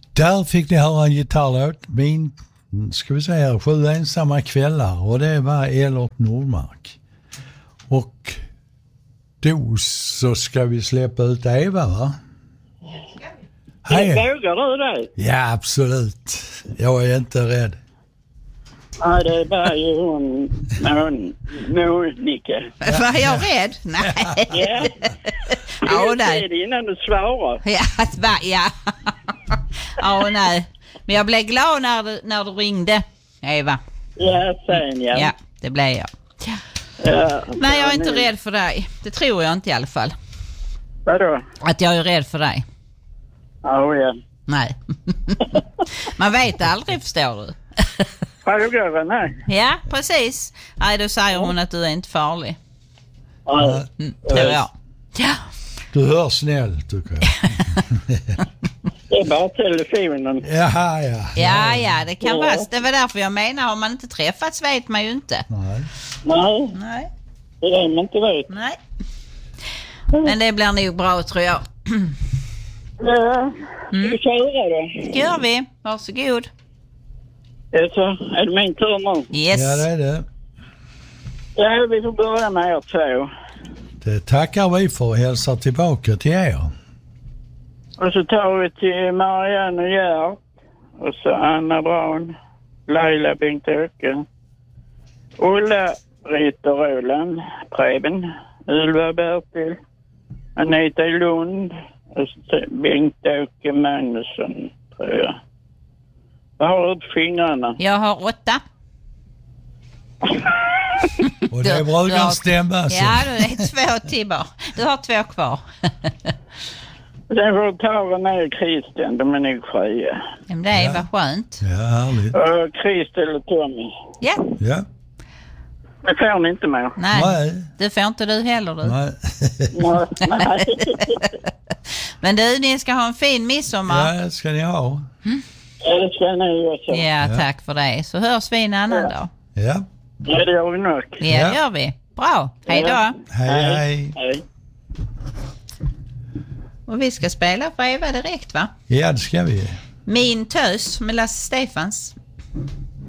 Där fick ni höra en gitarrlåt. Min, ska vi säga, 7 ensamma kvällar. Och det var Elert Nordmark. Och då så ska vi släppa ut Eva, va? Hej. Vågar du det? Ja, absolut. Jag är inte rädd. Ja, det var ju hon Monica. Var jag rädd? Nej. Ja. Ja, nej. Det innan du svarar. Ja. Ja, nej. Men jag blev glad när du ringde, Eva. Ja, sen ja. Ja, det blev jag. Ja, nej, jag är inte rädd för dig. Det tror jag inte i alla fall. Vadå? Att jag är rädd för dig. Ja. Nej. Man vet aldrig, förstår du. Frågar nej. Ja, precis. Nej, då säger hon att du är inte farlig. Ja. Tror jag. Ja. Du hör snäll, tycker jag. Det är bara telefonen. Ja, det kan vara. Det var därför jag menar, om man inte träffats vet man ju inte. Nej. Det är man inte vet. Nej. Men det blir nog bra, tror jag. Ja, vi köra då. Det gör vi. Varsågod. Är det min tur nu? Yes. Ja, det är det. Ja, vi får börja med er två. Det tackar vi för och hälsar tillbaka till er. Och så tar vi till Marianne och Gert. Och så Anna Braun, Laila Bengt-Åke, Ulla Ritter Roland, Preben, Ylva Bertil, Anita Lund och så Bengt-Åke Magnusson, tror jag. Vad har du på fingrarna? Jag har 8. Och det är brukar stämma. Alltså. Ja, det är 2 timmar. Du har 2 kvar. Sen får du ta ner Christian, de är nog fria. Men det var skönt. Ja, härligt. Och Christel och Tommy. Ja. Det får ni inte mer. Nej. Det får inte du heller, du. Nej. Men du, ni ska ha en fin midsommar. Ja, det ska ni ha. Ja, det ska ni också. Ja, tack för det. Så hörs vi en annan dag. Ja. Ja, det gör vi nog. Ja, det gör vi. Bra. Hej då. Hej. Och vi ska spela för Eva direkt, va? Ja, det ska vi. Min tös med Lasse Stefans.